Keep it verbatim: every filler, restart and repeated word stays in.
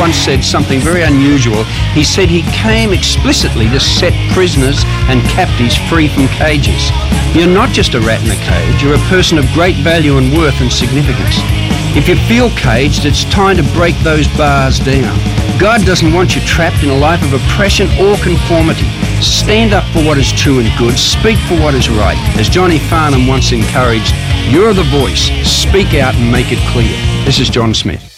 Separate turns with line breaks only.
once said something very unusual. He said he came explicitly to set prisoners and captives free from cages. You're not just a rat in a cage, you're a person of great value and worth and significance. If you feel caged, it's time to break those bars down. God doesn't want you trapped in a life of oppression or conformity. Stand up for what is true and good. Speak for what is right. As Johnny Farnham once encouraged, you're the voice. Speak out and make it clear. This is John Smith.